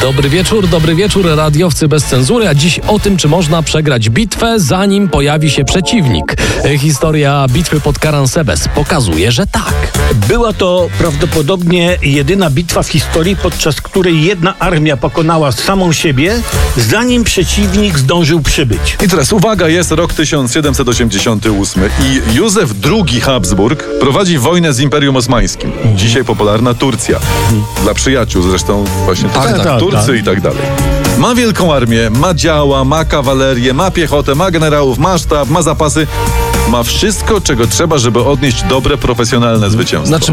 Dobry wieczór, radiowcy bez cenzury, a dziś o tym, czy można przegrać bitwę, zanim pojawi się przeciwnik. Historia bitwy pod Karansebes pokazuje, że tak. Była to prawdopodobnie jedyna bitwa w historii, podczas której jedna armia pokonała samą siebie, zanim przeciwnik zdążył przybyć. I teraz uwaga, jest rok 1788 i Józef II Habsburg prowadzi wojnę z Imperium Osmańskim. Dzisiaj popularna Turcja. Dla przyjaciół zresztą właśnie Turcy i tak dalej. Ma wielką armię, ma działa, ma kawalerię, ma piechotę, ma generałów, ma sztab, ma zapasy. Ma wszystko, czego trzeba, żeby odnieść dobre, profesjonalne zwycięstwo. Znaczy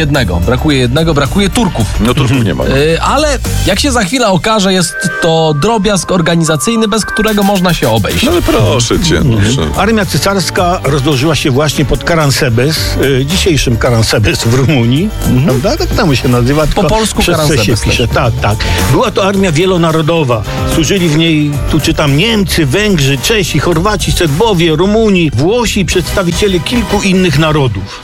brakuje Turków. No Turków nie ma. Ale jak się za chwilę okaże, jest to drobiazg organizacyjny, bez którego można się obejść. No ale proszę cię. Armia cesarska rozłożyła się właśnie pod Karansebes, dzisiejszym Karansebes w Rumunii. Prawda? Tak tam się nazywa. Po polsku Karansebes się pisze. Tak. Była to armia wielonarodowa. Służyli w niej, tu czytam, Niemcy, Węgrzy, Czesi, Chorwaci, Serbowie, Rumuni, Włosi i przedstawiciele kilku innych narodów.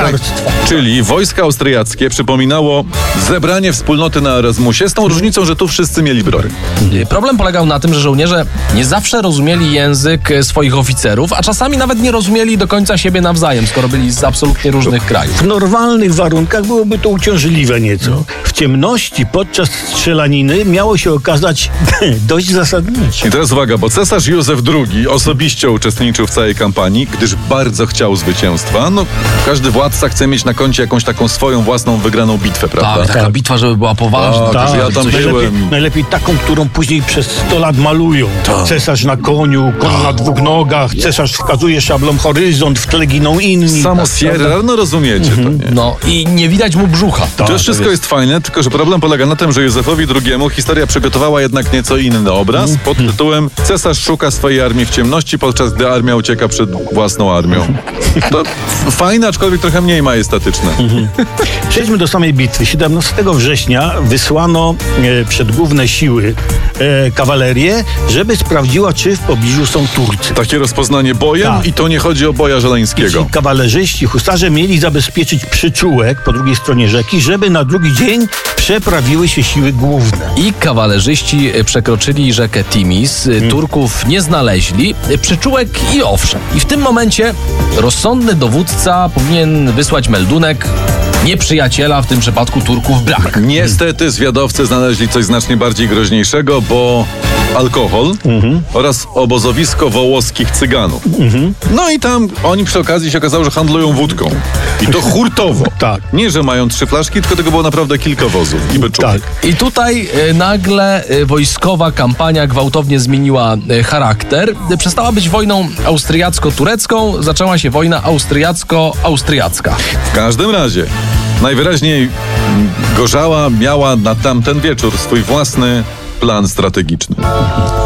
Czyli wojska austriackie przypominało zebranie wspólnoty na Erasmusie, z tą różnicą, że tu wszyscy mieli broń. Problem polegał na tym, że żołnierze nie zawsze rozumieli język swoich oficerów, a czasami nawet nie rozumieli do końca siebie nawzajem, skoro byli z absolutnie różnych krajów. W normalnych warunkach byłoby to uciążliwe nieco. W ciemności podczas strzelaniny miało się okazać dość zasadnicze. I teraz uwaga, bo cesarz Józef II osobiście uczestniczył w całej kampanii, gdyż bardzo chciał zwycięstwa. No, każdy władca chce mieć na koncie jakąś taką swoją własną wygraną bitwę, prawda? Taka bitwa, żeby była poważna. Ja tam byłem. Najlepiej taką, którą później przez 100 lat malują. Cesarz na koniu, koń na dwóch nogach, cesarz wskazuje szablą horyzont, w tle giną inni. Samo Sierra, no rozumiecie to, nie? No i nie widać mu brzucha. To wszystko jest fajne, tylko że problem polega na tym, że Józefowi II historia przygotowała jednak nieco inny obraz pod tytułem Cesarz szuka swojej armii w ciemności, podczas gdy armia ucieka przed własną armią. To fajne, aczkolwiek trochę mniej majestatyczne. Przejdźmy do samej bitwy. 17 września wysłano przed główne siły kawalerię, żeby sprawdziła, czy w pobliżu są Turcy. Takie rozpoznanie bojem i to nie chodzi o Boja Żeleńskiego. Ci kawalerzyści, husarze mieli zabezpieczyć przyczółek po drugiej stronie rzeki, żeby na drugi dzień przeprawiły się siły główne. I kawalerzyści przekroczyli rzekę Timis, Turków nie znaleźli, przyczółek i owszem. I w tym momencie rozsądny dowódca powinien wysłać meldunek: nieprzyjaciela, w tym przypadku Turków, brak. Niestety zwiadowcy znaleźli coś znacznie bardziej groźniejszego, bo alkohol oraz obozowisko wołoskich Cyganów. No i tam oni przy okazji się okazało, że handlują wódką. I to hurtowo. Nie, że mają 3 flaszki, tylko tego było naprawdę kilka wozów i beczówek. I tutaj nagle wojskowa kampania gwałtownie zmieniła charakter. Przestała być wojną austriacko-turecką, zaczęła się wojna austriacko-austriacka. W każdym razie najwyraźniej Gorzała miała na tamten wieczór swój własny plan strategiczny.